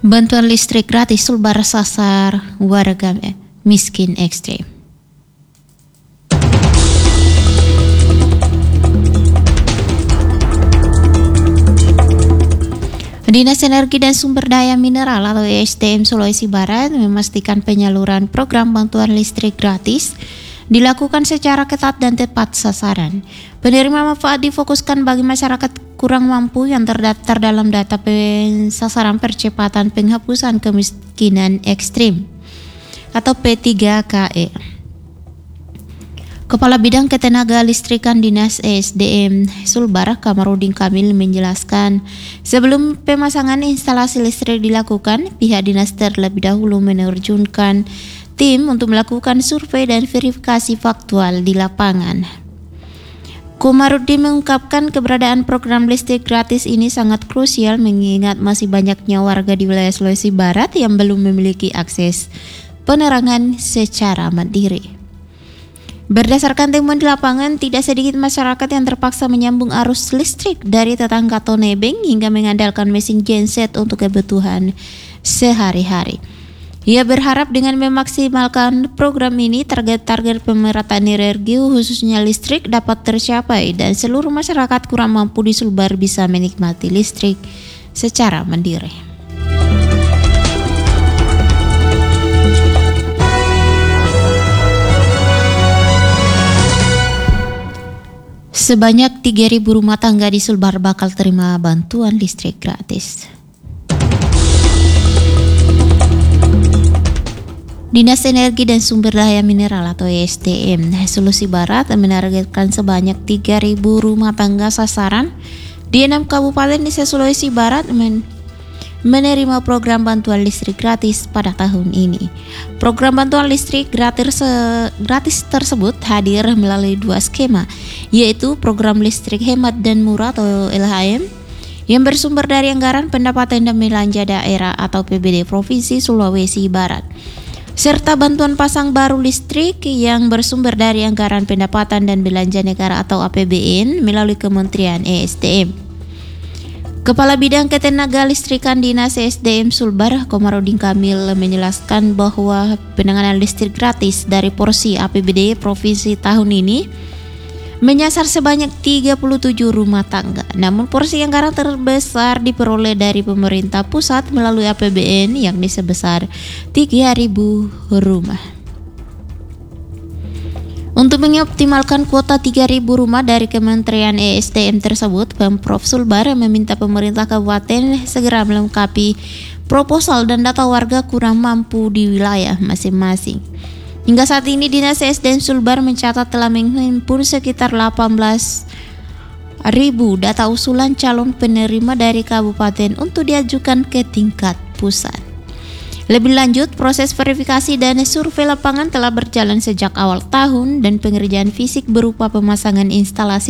Bantuan listrik gratis Sulbar sasar warga miskin ekstrim. Dinas Energi dan Sumber Daya Mineral atau ESDM Sulawesi Barat memastikan penyaluran program bantuan listrik gratis dilakukan secara ketat dan tepat sasaran. Penerima manfaat difokuskan bagi masyarakat kurang mampu yang terdaftar dalam data sasaran percepatan penghapusan kemiskinan ekstrim atau P3KE. Kepala Bidang Ketenaga Listrikan Dinas ESDM Sulbar, Kamarudin Kamil menjelaskan, sebelum pemasangan instalasi listrik dilakukan, pihak dinas terlebih dahulu menerjunkan tim untuk melakukan survei dan verifikasi faktual di lapangan. Kamarudin mengungkapkan keberadaan program listrik gratis ini sangat krusial mengingat masih banyaknya warga di wilayah Sulawesi Barat yang belum memiliki akses penerangan secara mandiri. Berdasarkan temuan di lapangan, tidak sedikit masyarakat yang terpaksa menyambung arus listrik dari tetangga atau nebeng hingga mengandalkan mesin genset untuk kebutuhan sehari-hari. Ia berharap dengan memaksimalkan program ini, target pemerataan energi khususnya listrik dapat tercapai dan seluruh masyarakat kurang mampu di Sulbar bisa menikmati listrik secara mandiri. Sebanyak 3.000 rumah tangga di Sulbar bakal terima bantuan listrik gratis. Dinas Energi dan Sumber Daya Mineral atau ESDM Sulawesi Barat menargetkan sebanyak 3.000 rumah tangga sasaran di 6 kabupaten di Sulawesi Barat menerima program bantuan listrik gratis pada tahun ini. Program bantuan listrik gratis tersebut hadir melalui 2 skema, yaitu program listrik hemat dan murah atau LHM yang bersumber dari anggaran pendapatan dan belanja daerah atau PBD Provinsi Sulawesi Barat, serta bantuan pasang baru listrik yang bersumber dari anggaran pendapatan dan belanja negara atau APBN melalui Kementerian ESDM. Kepala Bidang Ketenaga Listrikan Dinas ESDM Sulbar, Kamarudin Kamil menjelaskan bahwa penanganan listrik gratis dari porsi APBD Provinsi tahun ini menyasar sebanyak 37 rumah tangga. Namun porsi anggaran terbesar diperoleh dari pemerintah pusat melalui APBN yakni sebesar 3.000 rumah. Untuk mengoptimalkan kuota 3.000 rumah dari Kementerian ESDM tersebut, Pemprov Sulbar meminta pemerintah kabupaten segera melengkapi proposal dan data warga kurang mampu di wilayah masing-masing. Hingga saat ini Dinas ESDM Sulbar mencatat telah menghimpun sekitar 18.000 data usulan calon penerima dari kabupaten untuk diajukan ke tingkat pusat. Lebih lanjut, proses verifikasi dan survei lapangan telah berjalan sejak awal tahun dan pengerjaan fisik berupa pemasangan instalasi